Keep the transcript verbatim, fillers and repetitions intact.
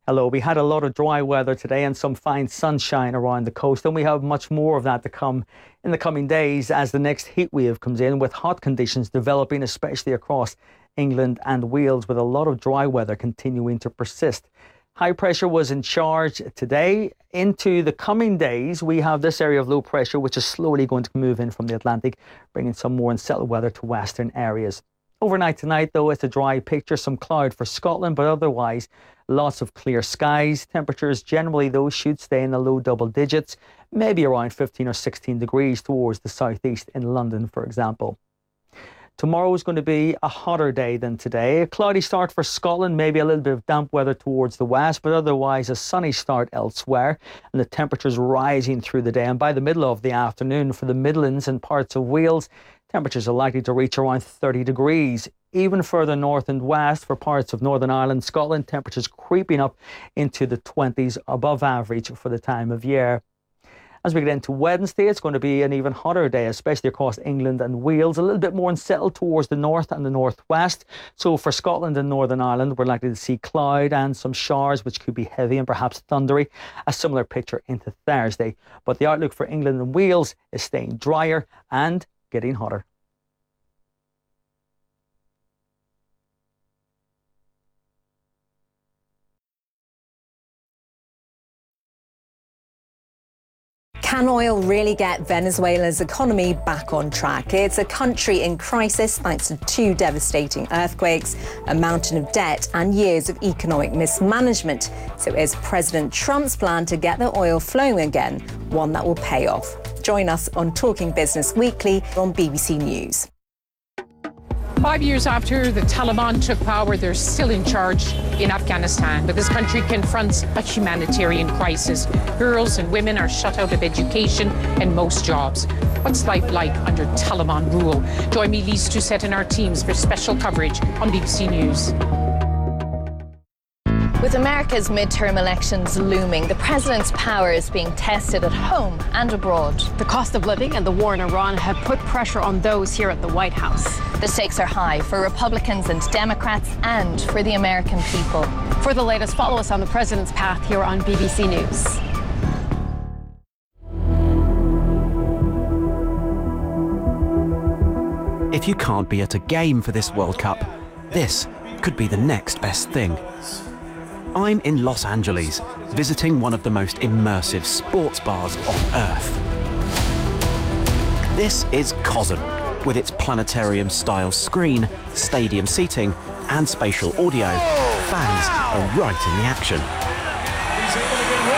Hello, we had a lot of dry weather today and some fine sunshine around the coast, and we have much more of that to come in the coming days as the next heat wave comes in, with hot conditions developing especially across England and Wales, with a lot of dry weather continuing to persist. High pressure was in charge today. Into the coming days, we have this area of low pressure which is slowly going to move in from the Atlantic, bringing some more unsettled weather to western areas. Overnight tonight, though, it's a dry picture, some cloud for Scotland, but otherwise lots of clear skies. Temperatures generally, though, should stay in the low double digits, maybe around fifteen or sixteen degrees towards the southeast in London, for example. Tomorrow is going to be a hotter day than today. A cloudy start for Scotland, maybe a little bit of damp weather towards the west, but otherwise a sunny start elsewhere, and the temperatures rising through the day. And by the middle of the afternoon, for the Midlands and parts of Wales, temperatures are likely to reach around thirty degrees. Even further north and west, for parts of Northern Ireland, Scotland, temperatures creeping up into the twenties, above average for the time of year. As we get into Wednesday, it's going to be an even hotter day, especially across England and Wales, a little bit more unsettled towards the north and the northwest. So for Scotland and Northern Ireland, we're likely to see cloud and some showers, which could be heavy and perhaps thundery. A similar picture into Thursday. But the outlook for England and Wales is staying drier and getting hotter. Can oil really get Venezuela's economy back on track? It's a country in crisis thanks to two devastating earthquakes, a mountain of debt and years of economic mismanagement. So is President Trump's plan to get the oil flowing again one that will pay off? Join us on Talking Business Weekly on B B C News. Five years after the Taliban took power, they're still in charge in Afghanistan. But this country confronts a humanitarian crisis. Girls and women are shut out of education and most jobs. What's life like under Taliban rule? Join me, Lise Doucette, and our teams for special coverage on B B C News. With America's midterm elections looming, the president's power is being tested at home and abroad. The cost of living and the war in Iran have put pressure on those here at the White House. The stakes are high for Republicans and Democrats and for the American people. For the latest, follow us on the president's path here on B B C News. If you can't be at a game for this World Cup, this could be the next best thing. I'm in Los Angeles, visiting one of the most immersive sports bars on Earth. This is COSM, with its planetarium-style screen, stadium seating, and spatial audio. Fans are right in the action.